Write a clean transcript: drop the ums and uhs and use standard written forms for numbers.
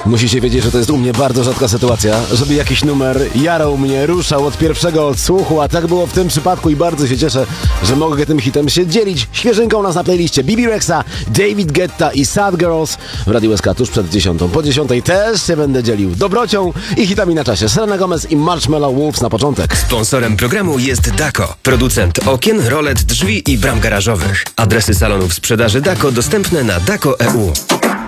Musicie wiedzieć, że to jest u mnie bardzo rzadka sytuacja, żeby jakiś numer jarał mnie, ruszał od pierwszego odsłuchu, a tak było w tym przypadku i bardzo się cieszę, że mogę tym hitem się dzielić. Świeżynką u nas na playliście Bibi Rexa, David Guetta i Sad Girls w Radiu SK tuż przed 10. Po 10 też się będę dzielił dobrocią i hitami na czasie. Selena Gomez i Marshmallow Wolves na początek. Sponsorem programu jest Dako, producent okien, rolet, drzwi i bram garażowych. Adresy salonów sprzedaży Dako dostępne na dako.eu.